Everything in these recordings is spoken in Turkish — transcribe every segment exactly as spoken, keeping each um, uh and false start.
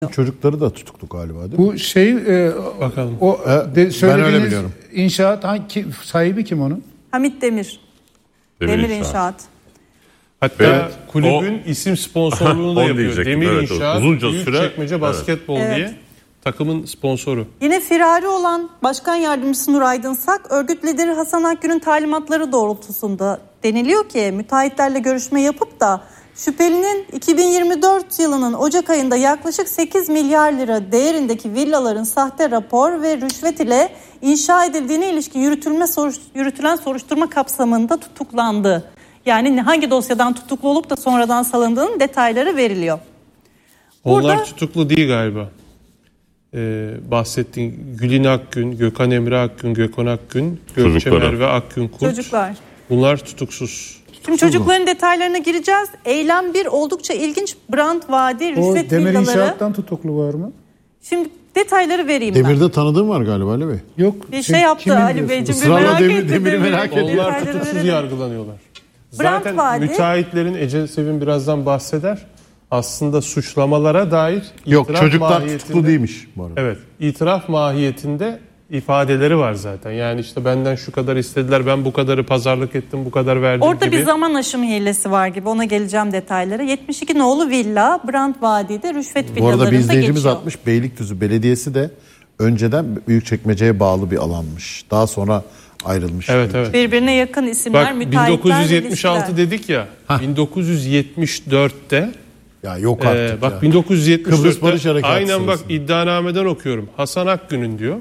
Çocukları da tutuklu galiba değil mi? Bu şey e, Bakalım. O E, de, ben öyle söylediğiniz biliyorum. inşaat hangi sahibi kim onun? Hamit Demir. Demir Demir, İnşaat. İnşaat. Hatta Evet, kulübün o- isim sponsorluğunu da Onu yapıyor. diyecektim, Demir evet, İnşaat, uzunca Büyükçekmece süre- Çekmece evet. Basketbol Evet. diye takımın sponsoru. Yine firari olan Başkan Yardımcısı Nur Aydınsak, örgüt lideri Hasan Akgün'ün talimatları doğrultusunda deniliyor ki müteahhitlerle görüşme yapıp da şüphelinin iki bin yirmi dört yılının Ocak ayında yaklaşık sekiz milyar lira değerindeki villaların sahte rapor ve rüşvet ile inşa edildiğine ilişkin yürütülme soruş, yürütülen soruşturma kapsamında tutuklandı. Yani hangi dosyadan tutuklu olup da sonradan salındığının detayları veriliyor. Onlar Burada- tutuklu değil galiba. Ee, bahsettiğin Gülin Akgün, Gökhan Emre Akgün, Gökhan Akgün, Gökçe Çocukları. Merve Akgün Kurt. Çocuklar. Bunlar tutuksuz. Şimdi çocukların detaylarına gireceğiz. Eylem bir oldukça ilginç. Brand Vadi, O rüşvet Demir villaları. İnşaat'tan tutuklu var mı? Şimdi detayları vereyim ben. Demir'de tanıdığım var galiba Ali Bey. Yok. Bir Kim- şey yaptı kimin Ali diyorsun? Beyciğim. Bir Israrla merak Demir- etti. Demir'i merak Detayları ediyorum. Onlar verelim. tutuksuz yargılanıyorlar. Brand Zaten Vadi. müteahhitlerin, Ece Sevin birazdan bahseder, aslında suçlamalara dair Yok itiraf çocuklar mahiyetinde- tutuklu değilmiş bu arada. Evet, itiraf mahiyetinde ifadeleri var zaten. Yani işte benden şu kadar istediler, ben bu kadarı pazarlık ettim, bu kadar verdim Orada gibi. bir zaman aşımı hilesi var gibi. Ona geleceğim detaylara. yetmiş iki nolu villa Brand Vadi'de rüşvet Bu arada bir villalarında izleyicimiz geçiyor. atmış, Beylikdüzü Belediyesi de önceden Büyükçekmece'ye bağlı bir alanmış. Daha sonra ayrılmış. Evet, evet. Birbirine yakın isimler, Bak bin müteahhitler, dokuz yüz yetmiş altı ilişkiler. dedik ya, bin dokuz yüz yetmiş dörtte Ya yok e, artık bak ya. bin dokuz yüz yetmiş Kıbrıs Barış dörtte Harekatı aynen bak sırasında. iddianameden okuyorum. Hasan Akgün'ün diyor.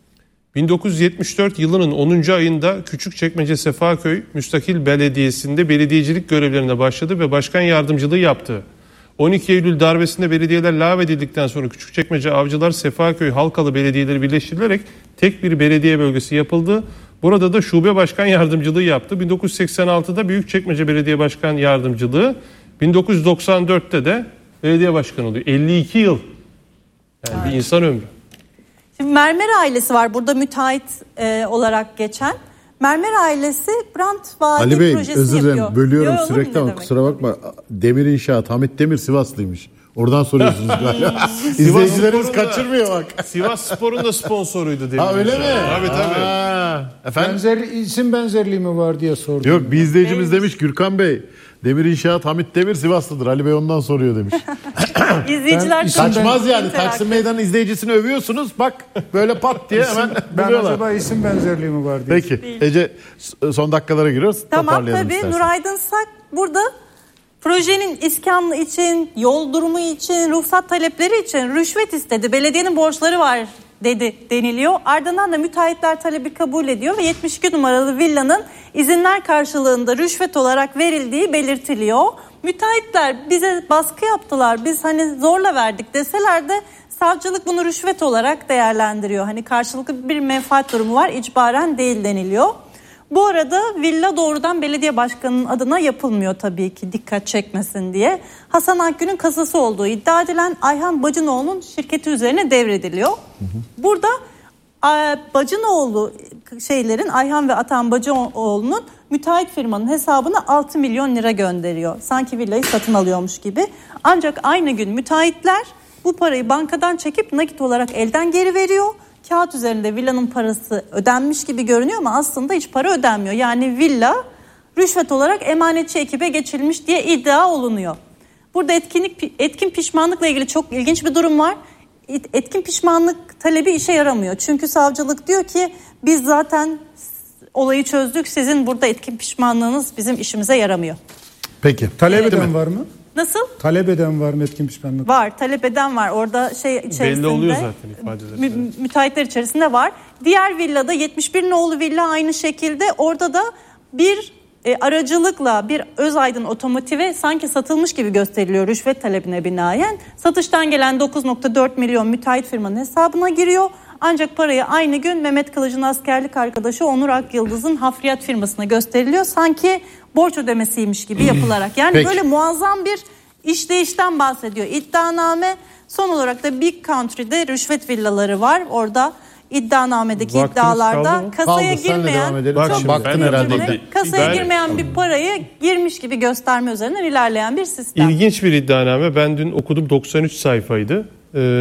bin dokuz yüz yetmiş dört yılının onuncu ayında Küçükçekmece Sefaköy Müstakil Belediyesi'nde belediyecilik görevlerine başladı ve başkan yardımcılığı yaptı. on iki Eylül darbesinde belediyeler lağvedildikten sonra Küçükçekmece, Avcılar, Sefaköy, Halkalı belediyeleri birleştirilerek tek bir belediye bölgesi yapıldı. Burada da şube başkan yardımcılığı yaptı. bin dokuz yüz seksen altıda Büyükçekmece Belediye Başkan Yardımcılığı, bin dokuz yüz doksan dörtte de belediye başkanı oluyor. elli iki yıl. Yani bir insan ömrü. Şimdi Mermer ailesi var burada müteahhit e, olarak geçen. Mermer ailesi Brand Vadi Ali Bey projesi özür dilerim yapıyor. bölüyorum Yo, olur mu sürekli ne ama demek? kusura bakma. Demir İnşaat, Hamit Demir Sivaslıymış. Oradan soruyorsunuz galiba. İzleyicilerimiz Spor'un da- kaçırmıyor bak. Sivas Spor'un da sponsoruydu Demir Ha öyle mi? İnşaat. Tabii tabii. Ha, efendim? Benzerli, isim benzerliği mi var diye sordum. Yok bir izleyicimiz demiş Gürkan Bey. Demir İnşaat Hamit Demir Sivaslıdır. Ali Bey ondan soruyor demiş. İzleyiciler Ben- çok Kaçmaz yani. interaktif. Taksim Meydanı izleyicisini övüyorsunuz. Bak böyle pat diye hemen Ben buluyorlar. acaba isim benzerliği mi var diye. Peki Ece son dakikalara giriyoruz. Tamam Toparlayalım tabii istersen. Nur Aydınsak burada projenin iskanı için, yol durumu için, ruhsat talepleri için rüşvet istedi. Belediyenin borçları var dedi deniliyor. Ardından da müteahhitler talebi kabul ediyor ve yetmiş iki numaralı villanın izinler karşılığında rüşvet olarak verildiği belirtiliyor. Müteahhitler bize baskı yaptılar, biz hani zorla verdik deseler de savcılık bunu rüşvet olarak değerlendiriyor. Hani karşılıklı bir menfaat durumu var, icbaren değil deniliyor. Bu arada villa doğrudan belediye başkanının adına yapılmıyor tabii ki, dikkat çekmesin diye. Hasan Akgün'ün kasası olduğu iddia edilen Ayhan Bacınoğlu'nun şirketi üzerine devrediliyor. Burada e, Bacınoğlu şeylerin, Ayhan ve Atan Bacınoğlu'nun müteahhit firmanın hesabına altı milyon lira gönderiyor. Sanki villayı satın alıyormuş gibi. Ancak aynı gün müteahhitler bu parayı bankadan çekip nakit olarak elden geri veriyor. Kağıt üzerinde villanın parası ödenmiş gibi görünüyor ama aslında hiç para ödenmiyor. Yani villa rüşvet olarak emanetçi ekibe geçirilmiş diye iddia olunuyor. Burada etkinlik, etkin pişmanlıkla ilgili çok ilginç bir durum var. Etkin pişmanlık talebi işe yaramıyor. Çünkü savcılık diyor ki biz zaten olayı çözdük. Sizin burada etkin pişmanlığınız bizim işimize yaramıyor. Peki. Talep eden var mı? Nasıl? Talep eden var mı etkin pişmanlık? Var. Talep eden var. Orada şey içerisinde. Belli oluyor zaten ifadeler. Mü- müteahhitler içerisinde var. Diğer villada yetmiş bir nolu villa aynı şekilde. Orada da bir e, aracılıkla bir Özaydın Otomotiv'e sanki satılmış gibi gösteriliyor rüşvet talebine binaen. Satıştan gelen dokuz virgül dört milyon müteahhit firmanın hesabına giriyor. Ancak parayı aynı gün Mehmet Kılıç'ın askerlik arkadaşı Onur Akyıldız'ın hafriyat firmasına gösteriliyor. Sanki borç ödemesiymiş gibi yapılarak. Yani Peki. böyle muazzam bir işleyişten bahsediyor İddianame. Son olarak da Big Country'de rüşvet villaları var. Orada iddianamedeki Vaktiniz iddialarda kaldı mı? kasaya Kaldı, senle devam girmeyen edelim. Bak Sen şimdi, baktın ben- herhalde. ben- kasaya Ben- girmeyen bir parayı girmiş gibi gösterme üzerinden ilerleyen bir sistem. İlginç bir iddianame. Ben dün okudum, doksan üç sayfaydı. Ee,